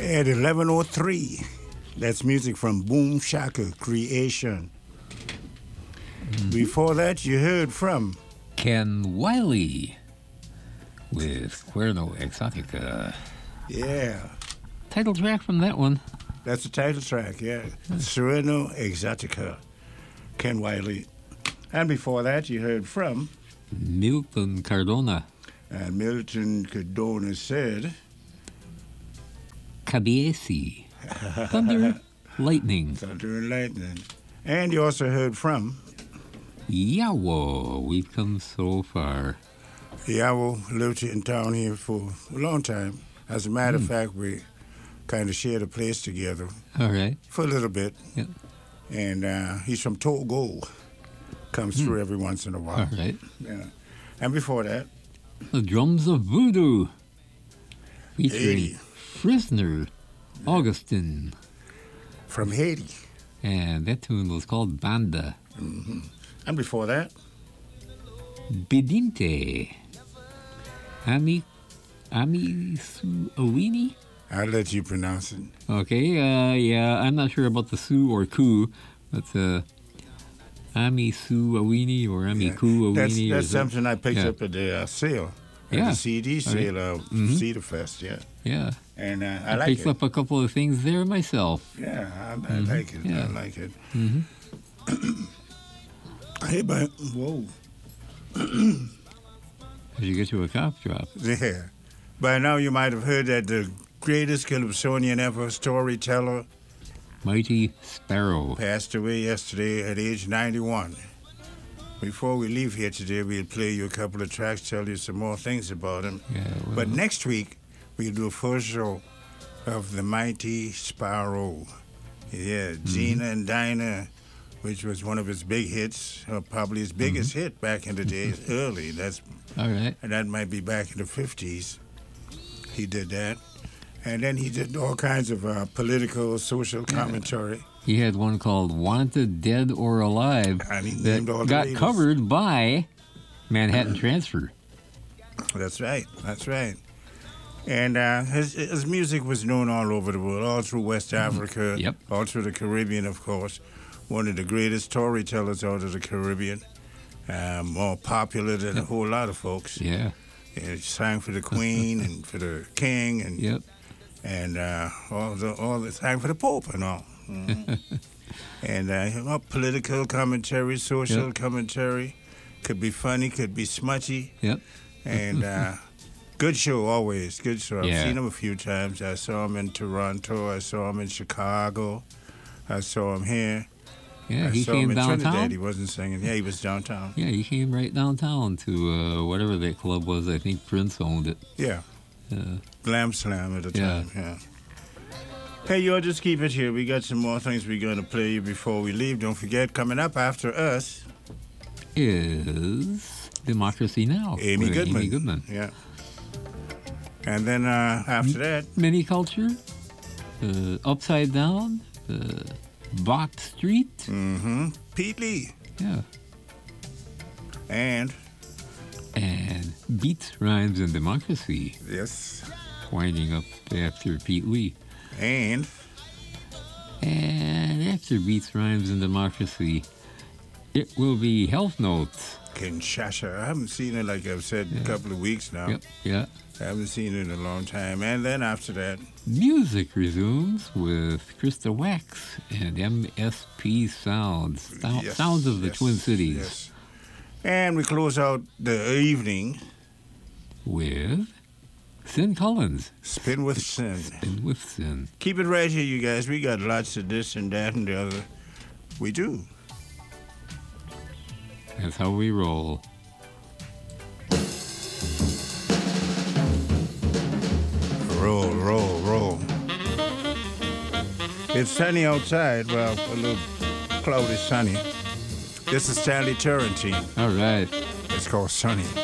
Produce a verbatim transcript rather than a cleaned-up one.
At eleven oh three, that's music from Boom Shaka Creation. Mm-hmm. Before that, you heard from Ken Wiley with Cuerno Exotica. Yeah. Title track from that one. That's the title track, yeah. Cuerno Exotica, Ken Wiley. And before that, you heard from Milton Cardona. And Milton Cardona said, Cabiesi. Thunder, lightning. Thunder and lightning. And you also heard from Yawo. We've come so far. Yawo lived in town here for a long time. As a matter mm. of fact, we kind of shared a place together. All right. For a little bit. Yep. And uh, he's from Togo. Comes mm. through every once in a while. All right. Yeah. And before that, The Drums of Voodoo. Featuring Haiti. Frisner Augustin. From Haiti. And that tune was called Banda. Mm-hmm. And before that, Bedinte. Ami, Ami Suawini? I'll let you pronounce it. Okay, uh, yeah, I'm not sure about the Su or Ku, but uh, Ami Suawini or Ami yeah. Kuawini. That's, that's or something I picked yeah. up at the uh, sale. At yeah. the C D sale of uh, mm-hmm. Cedar Fest, yeah. Yeah. And uh, I, I like picked it. up a couple of things there myself. Yeah, I, I mm-hmm. like it. Yeah. I like it. Mm-hmm. Hey, but, whoa. Did you get you a cough drop? Yeah. By now you might have heard that the greatest Calypsonian ever storyteller, Mighty Sparrow, passed away yesterday at age ninety-one. Before we leave here today, we'll play you a couple of tracks, tell you some more things about him. Yeah, well. But next week, we'll do a full show of the Mighty Sparrow. Yeah, mm-hmm. Gina and Dinah, which was one of his big hits, or probably his biggest mm-hmm. hit back in the days, early. That's all right. And that might be back in the fifties. He did that. And then he did all kinds of uh, political, social commentary. Yeah. He had one called Wanted, Dead or Alive and he that named all the got ladies. covered by Manhattan Transfer. That's right. That's right. And uh, his, his music was known all over the world, all through West Africa, yep. all through the Caribbean, of course. One of the greatest storytellers out of the Caribbean. Uh, more popular than yep. a whole lot of folks. Yeah. yeah he sang for the Queen and for the King and yep. and uh, all the all the sang for the Pope and all. Mm-hmm. and uh, well, political commentary, social yep. commentary, could be funny, could be smutty. Yep. And uh, good show always, good show. I've yeah. seen him a few times. I saw him in Toronto. I saw him in Chicago. I saw him here. Yeah, I he saw came him in downtown. Trinidad. He wasn't singing. Yeah, he was downtown. Yeah, he came right downtown to uh, whatever that club was. I think Prince owned it. Yeah. Uh, Glam Slam at the yeah. time, yeah. Hey, y'all, just keep it here. We got some more things we're going to play you before we leave. Don't forget, coming up after us is Democracy Now! Amy Goodman. Amy Goodman. Yeah. And then uh, after that... Mini Culture, uh, Upside Down, uh, Bach Street. Mm-hmm. Pete Lee. Yeah. And... And Beats, Rhymes, and Democracy. Yes. Winding up after Pete Lee. And... And after Beats, Rhymes, and Democracy, it will be Health Notes. Kinshasa. I haven't seen it, like I've said, yeah. a couple of weeks now. Yep, yeah. I haven't seen it in a long time. And then after that... Music resumes with Krista Wax and M S P Sounds. Sound, yes, sounds of the yes, Twin Cities. Yes. And we close out the evening... with Sin Collins. Spin with Sin. Spin with Sin. Keep it right here, you guys. We got lots of this and that and the other. We do. That's how we roll. Roll, roll, roll. It's sunny outside. Well, a little cloudy sunny. This is Stanley Turrentine. All right. It's called Sunny.